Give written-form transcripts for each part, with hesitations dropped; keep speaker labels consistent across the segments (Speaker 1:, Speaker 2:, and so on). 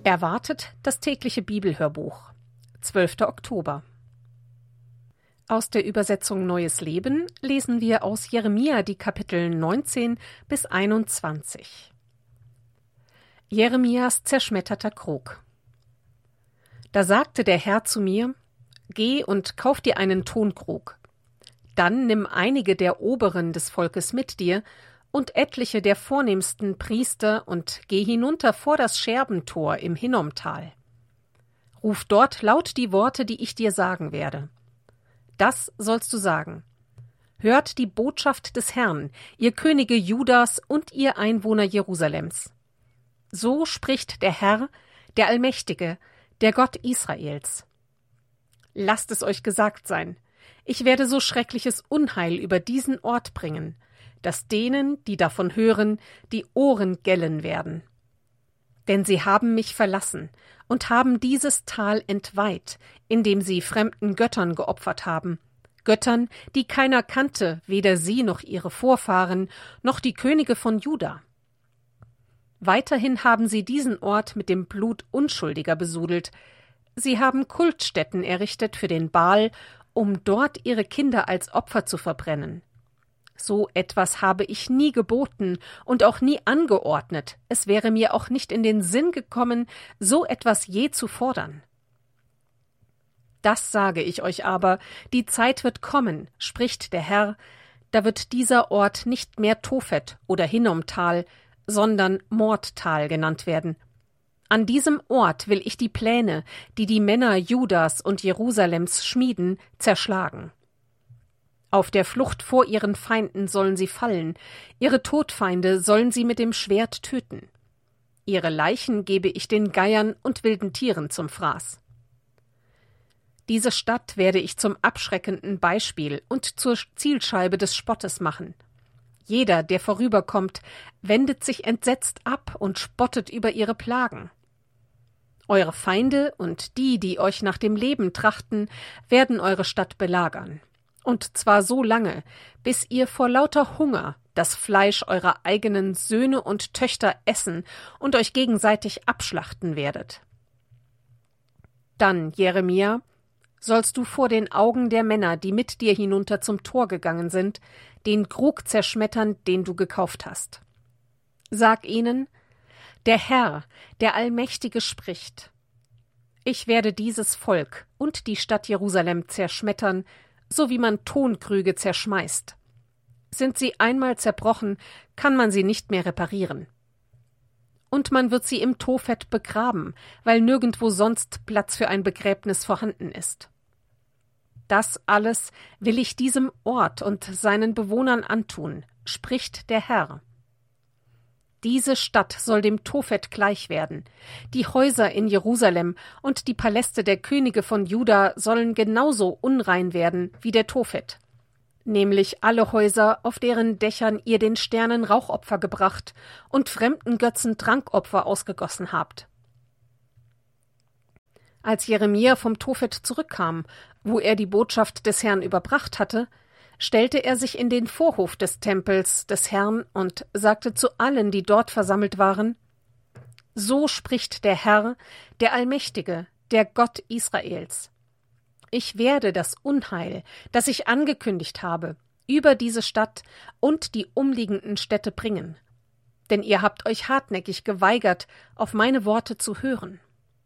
Speaker 1: Erwartet das tägliche Bibelhörbuch. 12. Oktober. Aus der Übersetzung Neues Leben lesen wir aus Jeremia die Kapitel 19 bis 21. Jeremias zerschmetterter Krug. Da sagte der Herr zu mir: Geh und kauf dir einen Tonkrug. Dann nimm einige der Oberen des Volkes mit dir und etliche der vornehmsten Priester und geh hinunter vor das Scherbentor im Hinnomtal. Ruf dort laut die Worte, die ich dir sagen werde. Das sollst du sagen: Hört die Botschaft des Herrn, ihr Könige Judas und ihr Einwohner Jerusalems. So spricht der Herr, der Allmächtige, der Gott Israels. Lasst es euch gesagt sein: Ich werde so schreckliches Unheil über diesen Ort bringen, dass denen, die davon hören, die Ohren gellen werden. Denn sie haben mich verlassen und haben dieses Tal entweiht, indem sie fremden Göttern geopfert haben, Göttern, die keiner kannte, weder sie noch ihre Vorfahren, noch die Könige von Juda. Weiterhin haben sie diesen Ort mit dem Blut Unschuldiger besudelt. Sie haben Kultstätten errichtet für den Baal, um dort ihre Kinder als Opfer zu verbrennen. So etwas habe ich nie geboten und auch nie angeordnet. Es wäre mir auch nicht in den Sinn gekommen, so etwas je zu fordern. Das sage ich euch aber: Die Zeit wird kommen, spricht der Herr, da wird dieser Ort nicht mehr Tophet oder Hinnomtal, sondern Mordtal genannt werden. An diesem Ort will ich die Pläne, die die Männer Judas und Jerusalems schmieden, zerschlagen. Auf der Flucht vor ihren Feinden sollen sie fallen, ihre Todfeinde sollen sie mit dem Schwert töten. Ihre Leichen gebe ich den Geiern und wilden Tieren zum Fraß. Diese Stadt werde ich zum abschreckenden Beispiel und zur Zielscheibe des Spottes machen. Jeder, der vorüberkommt, wendet sich entsetzt ab und spottet über ihre Plagen. Eure Feinde und die euch nach dem Leben trachten, werden eure Stadt belagern. Und zwar so lange, bis ihr vor lauter Hunger das Fleisch eurer eigenen Söhne und Töchter essen und euch gegenseitig abschlachten werdet. Dann, Jeremia, sollst du vor den Augen der Männer, die mit dir hinunter zum Tor gegangen sind, den Krug zerschmettern, den du gekauft hast. Sag ihnen: Der Herr, der Allmächtige, spricht: Ich werde dieses Volk und die Stadt Jerusalem zerschmettern, so wie man Tonkrüge zerschmeißt. Sind sie einmal zerbrochen, kann man sie nicht mehr reparieren. Und man wird sie im Tophet begraben, weil nirgendwo sonst Platz für ein Begräbnis vorhanden ist. Das alles will ich diesem Ort und seinen Bewohnern antun, spricht der Herr. Diese Stadt soll dem Tophet gleich werden. Die Häuser in Jerusalem und die Paläste der Könige von Juda sollen genauso unrein werden wie der Tophet. Nämlich alle Häuser, auf deren Dächern ihr den Sternen Rauchopfer gebracht und fremden Götzen Trankopfer ausgegossen habt. Als Jeremia vom Tophet zurückkam, wo er die Botschaft des Herrn überbracht hatte, stellte er sich in den Vorhof des Tempels des Herrn und sagte zu allen, die dort versammelt waren: So spricht der Herr, der Allmächtige, der Gott Israels. Ich werde das Unheil, das ich angekündigt habe, über diese Stadt und die umliegenden Städte bringen. Denn ihr habt euch hartnäckig geweigert, auf meine Worte zu hören.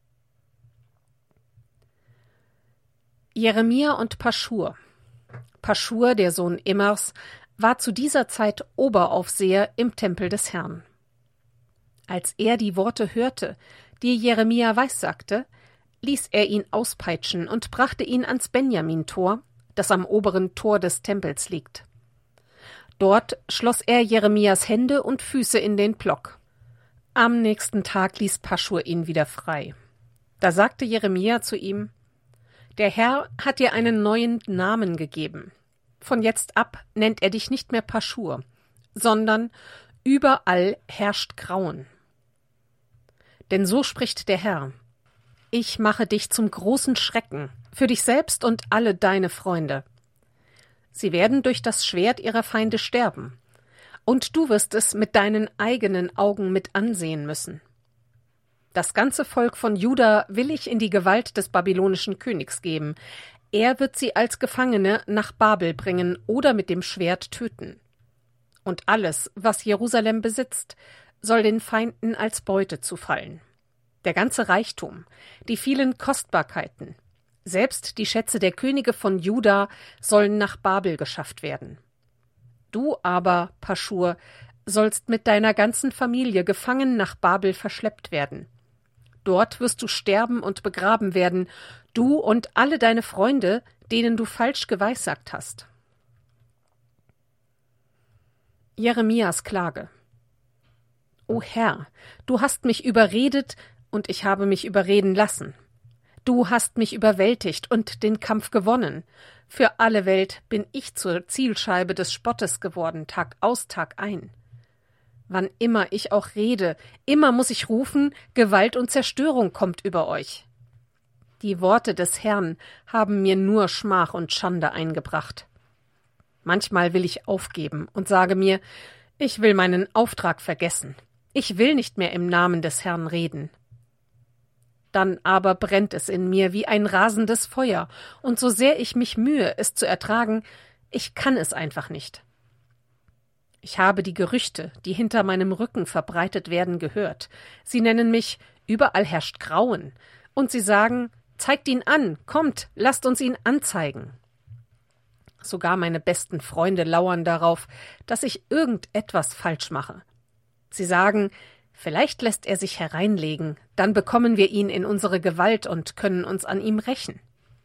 Speaker 1: Jeremia und Paschur. Paschur, der Sohn Immers, war zu dieser Zeit Oberaufseher im Tempel des Herrn. Als er die Worte hörte, die Jeremia weissagte, ließ er ihn auspeitschen und brachte ihn ans Benjamin-Tor, das am oberen Tor des Tempels liegt. Dort schloss er Jeremias Hände und Füße in den Plock. Am nächsten Tag ließ Paschur ihn wieder frei. Da sagte Jeremia zu ihm: Der Herr hat dir einen neuen Namen gegeben. Von jetzt ab nennt er dich nicht mehr Paschur, sondern überall herrscht Grauen. Denn so spricht der Herr: Ich mache dich zum großen Schrecken für dich selbst und alle deine Freunde. Sie werden durch das Schwert ihrer Feinde sterben, und du wirst es mit deinen eigenen Augen mit ansehen müssen. Das ganze Volk von Juda will ich in die Gewalt des babylonischen Königs geben. Er wird sie als Gefangene nach Babel bringen oder mit dem Schwert töten. Und alles, was Jerusalem besitzt, soll den Feinden als Beute zufallen. Der ganze Reichtum, die vielen Kostbarkeiten, selbst die Schätze der Könige von Juda sollen nach Babel geschafft werden. Du aber, Paschur, sollst mit deiner ganzen Familie gefangen nach Babel verschleppt werden. Dort wirst du sterben und begraben werden, du und alle deine Freunde, denen du falsch geweissagt hast. Jeremias Klage. O Herr, du hast mich überredet, und ich habe mich überreden lassen. Du hast mich überwältigt und den Kampf gewonnen. Für alle Welt bin ich zur Zielscheibe des Spottes geworden, Tag aus, Tag ein. Wann immer ich auch rede, immer muss ich rufen, Gewalt und Zerstörung kommt über euch. Die Worte des Herrn haben mir nur Schmach und Schande eingebracht. Manchmal will ich aufgeben und sage mir, ich will meinen Auftrag vergessen. Ich will nicht mehr im Namen des Herrn reden. Dann aber brennt es in mir wie ein rasendes Feuer, und so sehr ich mich mühe, es zu ertragen, ich kann es einfach nicht. Ich habe die Gerüchte, die hinter meinem Rücken verbreitet werden, gehört. Sie nennen mich, überall herrscht Grauen, und sie sagen, zeigt ihn an, kommt, lasst uns ihn anzeigen. Sogar meine besten Freunde lauern darauf, dass ich irgendetwas falsch mache. Sie sagen, vielleicht lässt er sich hereinlegen, dann bekommen wir ihn in unsere Gewalt und können uns an ihm rächen.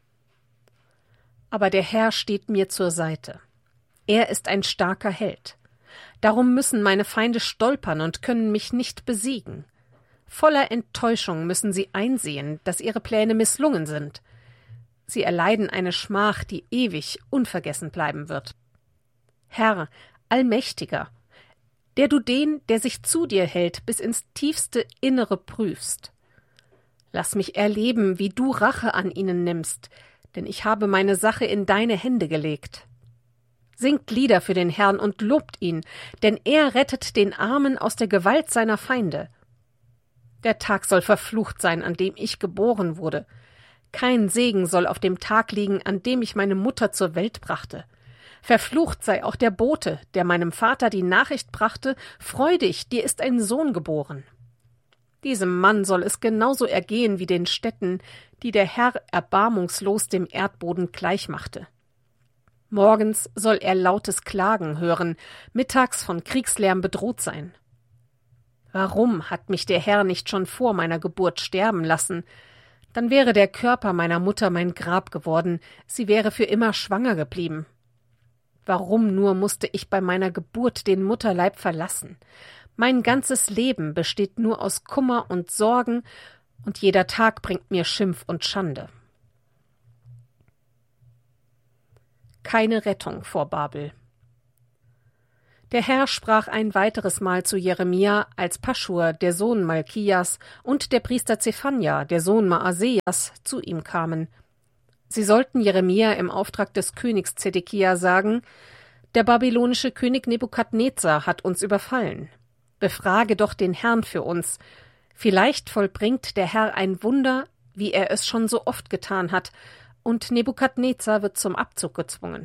Speaker 1: Aber der Herr steht mir zur Seite. Er ist ein starker Held. Darum müssen meine Feinde stolpern und können mich nicht besiegen. Voller Enttäuschung müssen sie einsehen, dass ihre Pläne misslungen sind. Sie erleiden eine Schmach, die ewig unvergessen bleiben wird. Herr, Allmächtiger, der du den, der sich zu dir hält, bis ins tiefste Innere prüfst. Lass mich erleben, wie du Rache an ihnen nimmst, denn ich habe meine Sache in deine Hände gelegt. Singt Lieder für den Herrn und lobt ihn, denn er rettet den Armen aus der Gewalt seiner Feinde. Der Tag soll verflucht sein, an dem ich geboren wurde. Kein Segen soll auf dem Tag liegen, an dem ich meine Mutter zur Welt brachte. Verflucht sei auch der Bote, der meinem Vater die Nachricht brachte, freu dich, dir ist ein Sohn geboren. Diesem Mann soll es genauso ergehen wie den Städten, die der Herr erbarmungslos dem Erdboden gleichmachte. Morgens soll er lautes Klagen hören, mittags von Kriegslärm bedroht sein. Warum hat mich der Herr nicht schon vor meiner Geburt sterben lassen? Dann wäre der Körper meiner Mutter mein Grab geworden, sie wäre für immer schwanger geblieben. Warum nur musste ich bei meiner Geburt den Mutterleib verlassen? Mein ganzes Leben besteht nur aus Kummer und Sorgen, und jeder Tag bringt mir Schimpf und Schande. Keine Rettung vor Babel. Der Herr sprach ein weiteres Mal zu Jeremia, als Paschur, der Sohn Malkias, und der Priester Zephania, der Sohn Maasejas, zu ihm kamen. Sie sollten Jeremia im Auftrag des Königs Zedekia sagen, der babylonische König Nebukadnezar hat uns überfallen. Befrage doch den Herrn für uns. Vielleicht vollbringt der Herr ein Wunder, wie er es schon so oft getan hat, und Nebukadnezar wird zum Abzug gezwungen.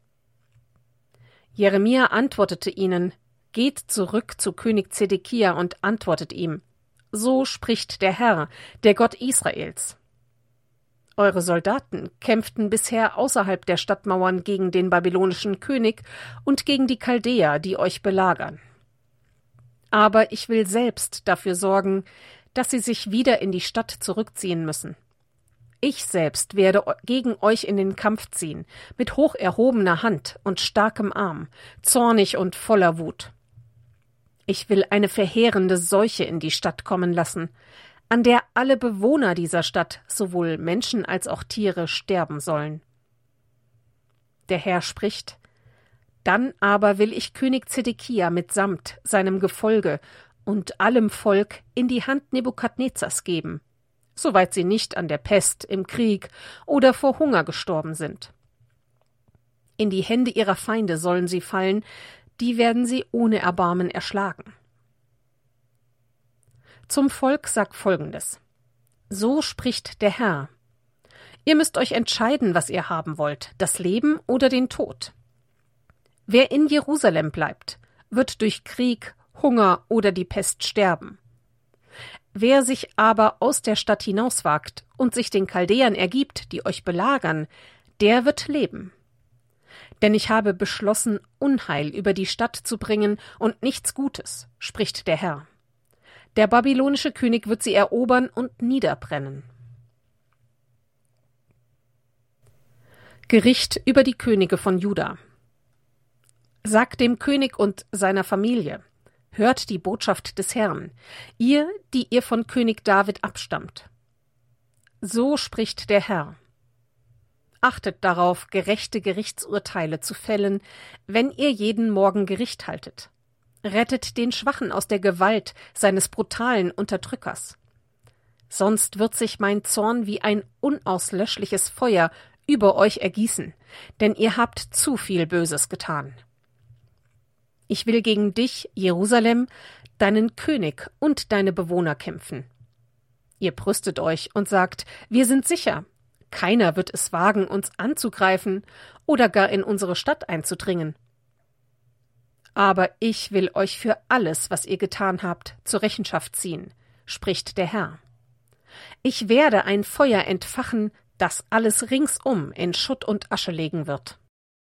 Speaker 1: Jeremia antwortete ihnen, geht zurück zu König Zedekia und antwortet ihm, so spricht der Herr, der Gott Israels. Eure Soldaten kämpften bisher außerhalb der Stadtmauern gegen den babylonischen König und gegen die Chaldäer, die euch belagern. Aber ich will selbst dafür sorgen, dass sie sich wieder in die Stadt zurückziehen müssen. Ich selbst werde gegen euch in den Kampf ziehen, mit hoch erhobener Hand und starkem Arm, zornig und voller Wut. Ich will eine verheerende Seuche in die Stadt kommen lassen, an der alle Bewohner dieser Stadt, sowohl Menschen als auch Tiere, sterben sollen. Der Herr spricht: Dann aber will ich König Zedekia mitsamt seinem Gefolge und allem Volk in die Hand Nebukadnezars geben, soweit sie nicht an der Pest, im Krieg oder vor Hunger gestorben sind. In die Hände ihrer Feinde sollen sie fallen, die werden sie ohne Erbarmen erschlagen. Zum Volk sag Folgendes: So spricht der Herr. Ihr müsst euch entscheiden, was ihr haben wollt, das Leben oder den Tod. Wer in Jerusalem bleibt, wird durch Krieg, Hunger oder die Pest sterben. Wer sich aber aus der Stadt hinauswagt und sich den Chaldäern ergibt, die euch belagern, der wird leben. Denn ich habe beschlossen, Unheil über die Stadt zu bringen und nichts Gutes, spricht der Herr. Der babylonische König wird sie erobern und niederbrennen. Gericht über die Könige von Juda. Sagt dem König und seiner Familie: Hört die Botschaft des Herrn, ihr, die ihr von König David abstammt. So spricht der Herr: Achtet darauf, gerechte Gerichtsurteile zu fällen, wenn ihr jeden Morgen Gericht haltet. Rettet den Schwachen aus der Gewalt seines brutalen Unterdrückers. Sonst wird sich mein Zorn wie ein unauslöschliches Feuer über euch ergießen, denn ihr habt zu viel Böses getan. Ich will gegen dich, Jerusalem, deinen König und deine Bewohner kämpfen. Ihr brüstet euch und sagt: Wir sind sicher. Keiner wird es wagen, uns anzugreifen oder gar in unsere Stadt einzudringen. Aber ich will euch für alles, was ihr getan habt, zur Rechenschaft ziehen, spricht der Herr. Ich werde ein Feuer entfachen, das alles ringsum in Schutt und Asche legen wird.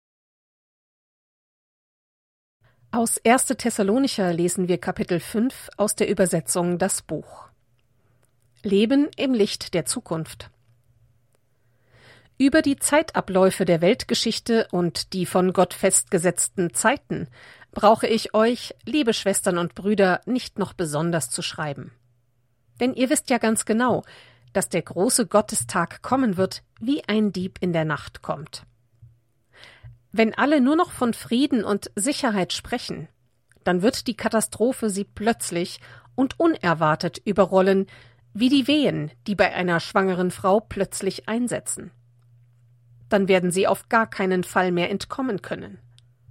Speaker 1: Aus 1. Thessalonicher lesen wir Kapitel 5 aus der Übersetzung Das Buch. Leben im Licht der Zukunft. Über die Zeitabläufe der Weltgeschichte und die von Gott festgesetzten Zeiten brauche ich euch, liebe Schwestern und Brüder, nicht noch besonders zu schreiben. Denn ihr wisst ja ganz genau, dass der große Gottestag kommen wird, wie ein Dieb in der Nacht kommt. Wenn alle nur noch von Frieden und Sicherheit sprechen, dann wird die Katastrophe sie plötzlich und unerwartet überrollen, wie die Wehen, die bei einer schwangeren Frau plötzlich einsetzen. Dann werden sie auf gar keinen Fall mehr entkommen können.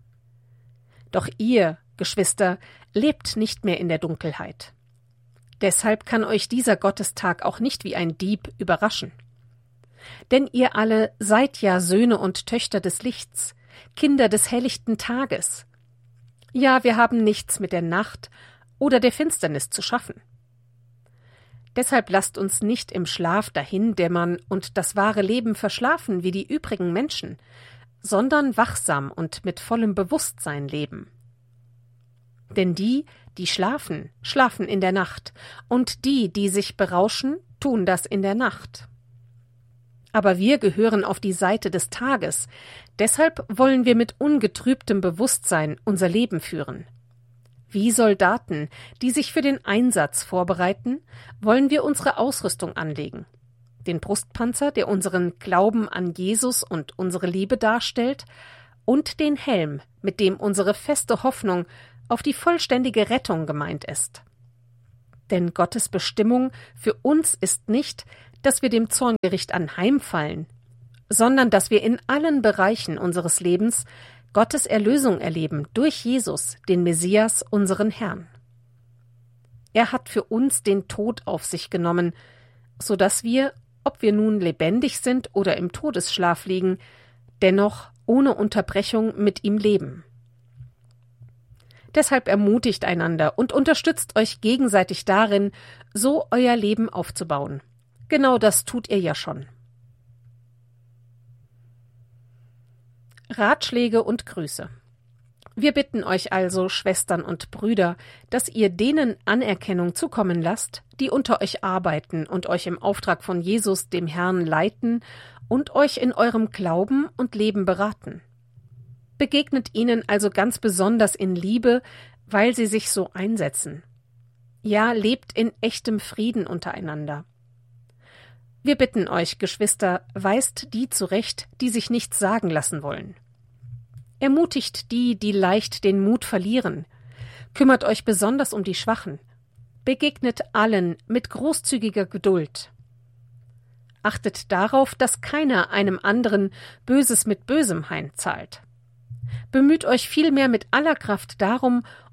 Speaker 1: Doch ihr, Geschwister, lebt nicht mehr in der Dunkelheit. Deshalb kann euch dieser Gottestag auch nicht wie ein Dieb überraschen. Denn ihr alle seid ja Söhne und Töchter des Lichts, Kinder des helllichten Tages. Ja, wir haben nichts mit der Nacht oder der Finsternis zu schaffen. Deshalb lasst uns nicht im Schlaf dahindämmern und das wahre Leben verschlafen wie die übrigen Menschen, sondern wachsam und mit vollem Bewusstsein leben. Denn die, die schlafen, schlafen in der Nacht, und die, die sich berauschen, tun das in der Nacht. Aber wir gehören auf die Seite des Tages, deshalb wollen wir mit ungetrübtem Bewusstsein unser Leben führen. Wie Soldaten, die sich für den Einsatz vorbereiten, wollen wir unsere Ausrüstung anlegen. Den Brustpanzer, der unseren Glauben an Jesus und unsere Liebe darstellt, und den Helm, mit dem unsere feste Hoffnung auf die vollständige Rettung gemeint ist. Denn Gottes Bestimmung für uns ist nicht, dass wir dem Zorngericht anheimfallen, sondern dass wir in allen Bereichen unseres Lebens Gottes Erlösung erleben durch Jesus, den Messias, unseren Herrn. Er hat für uns den Tod auf sich genommen, so dass wir, ob wir nun lebendig sind oder im Todesschlaf liegen, dennoch ohne Unterbrechung mit ihm leben. Deshalb ermutigt einander und unterstützt euch gegenseitig darin, so euer Leben aufzubauen. Genau das tut ihr ja schon. Ratschläge und Grüße. Wir bitten euch also, Schwestern und Brüder, dass ihr denen Anerkennung zukommen lasst, die unter euch arbeiten und euch im Auftrag von Jesus, dem Herrn, leiten und euch in eurem Glauben und Leben beraten. Begegnet ihnen also ganz besonders in Liebe, weil sie sich so einsetzen. Ja, lebt in echtem Frieden untereinander. Wir bitten euch, Geschwister, weist die zurecht, die sich nichts sagen lassen wollen. Ermutigt die, die leicht den Mut verlieren. Kümmert euch besonders um die Schwachen. Begegnet allen mit großzügiger Geduld. Achtet darauf, dass keiner einem anderen Böses mit Bösem heimzahlt. Bemüht euch vielmehr mit aller Kraft darum,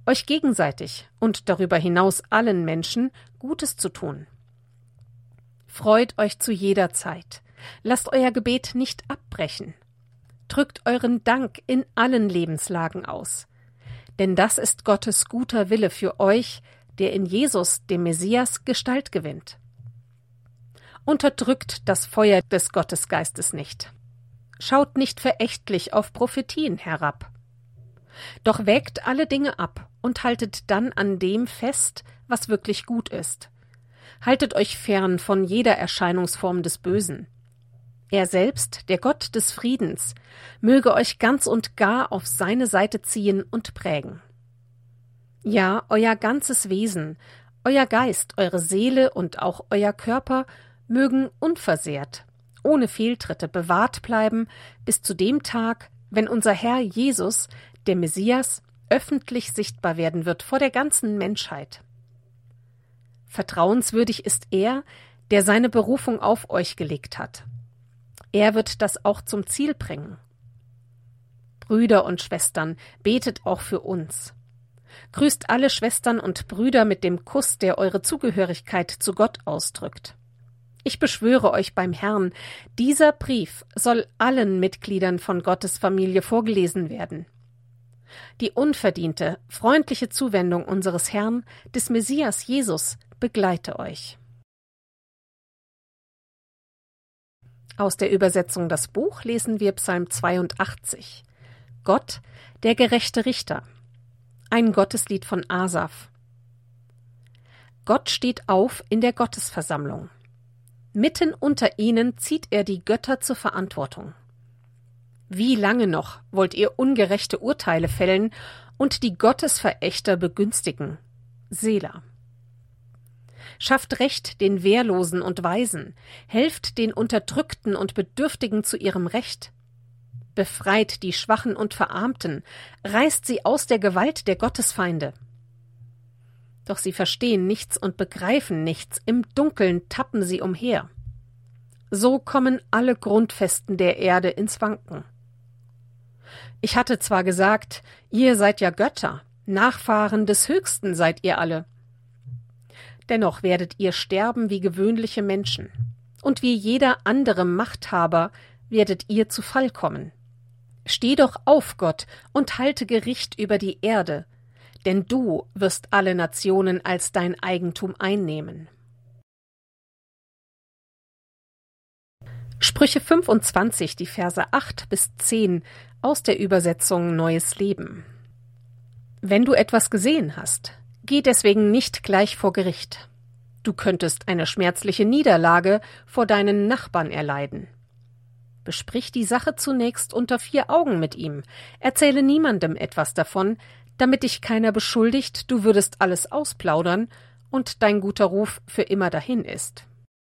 Speaker 1: euch gegenseitig und darüber hinaus allen Menschen Gutes zu tun. Freut euch zu jeder Zeit. Lasst euer Gebet nicht abbrechen. Drückt euren Dank in allen Lebenslagen aus. Denn das ist Gottes guter Wille für euch, der in Jesus, dem Messias, Gestalt gewinnt. Unterdrückt das Feuer des Gottesgeistes nicht. Schaut nicht verächtlich auf Prophetien herab. Doch wägt alle Dinge ab und haltet dann an dem fest, was wirklich gut ist. Haltet euch fern von jeder Erscheinungsform des Bösen. Er selbst, der Gott des Friedens, möge euch ganz und gar auf seine Seite ziehen und prägen. Ja, euer ganzes Wesen, euer Geist, eure Seele und auch euer Körper mögen unversehrt, ohne Fehltritte bewahrt bleiben bis zu dem Tag, wenn unser Herr Jesus, der Messias, öffentlich sichtbar werden wird vor der ganzen Menschheit. Vertrauenswürdig ist er, der seine Berufung auf euch gelegt hat. Er wird das auch zum Ziel bringen. Brüder und Schwestern, betet auch für uns. Grüßt alle Schwestern und Brüder mit dem Kuss, der eure Zugehörigkeit zu Gott ausdrückt. Ich beschwöre euch beim Herrn, dieser Brief soll allen Mitgliedern von Gottes Familie vorgelesen werden. Die unverdiente, freundliche Zuwendung unseres Herrn, des Messias Jesus, begleite euch. Aus der Übersetzung Das Buch lesen wir Psalm 82. Gott, der gerechte Richter. Ein Gotteslied von Asaf. Gott steht auf in der Gottesversammlung. Mitten unter ihnen zieht er die Götter zur Verantwortung. Wie lange noch wollt ihr ungerechte Urteile fällen und die Gottesverächter begünstigen? Selah. Schafft Recht den Wehrlosen und Waisen, helft den Unterdrückten und Bedürftigen zu ihrem Recht. Befreit die Schwachen und Verarmten, reißt sie aus der Gewalt der Gottesfeinde. Doch sie verstehen nichts und begreifen nichts, im Dunkeln tappen sie umher. So kommen alle Grundfesten der Erde ins Wanken. Ich hatte zwar gesagt, ihr seid ja Götter, Nachfahren des Höchsten seid ihr alle. Dennoch werdet ihr sterben wie gewöhnliche Menschen, und wie jeder andere Machthaber werdet ihr zu Fall kommen. Steh doch auf, Gott, und halte Gericht über die Erde, denn du wirst alle Nationen als dein Eigentum einnehmen. Sprüche 25, die Verse 8 bis 10 aus der Übersetzung Neues Leben. Wenn du etwas gesehen hast, geh deswegen nicht gleich vor Gericht. Du könntest eine schmerzliche Niederlage vor deinen Nachbarn erleiden. Besprich die Sache zunächst unter 4 Augen mit ihm. Erzähle niemandem etwas davon, damit dich keiner beschuldigt, du würdest alles ausplaudern und dein guter Ruf für immer dahin ist.